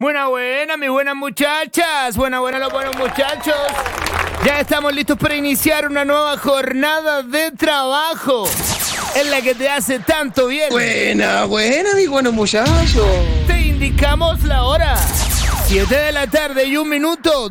Buena, mis buenas muchachas. Buena, los buenos muchachos. Ya estamos listos para iniciar una nueva jornada de trabajo en la que te hace tanto bien. Buena, mis buenos muchachos. Te indicamos la hora. 7 de la tarde y 1 minuto.